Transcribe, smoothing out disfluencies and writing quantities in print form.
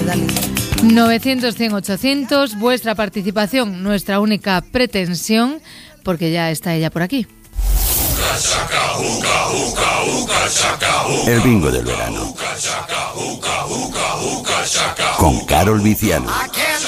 dale. 900, 100, 800, vuestra participación, nuestra única pretensión, porque ya está ella por aquí. El bingo del verano. Con Carol Viciano.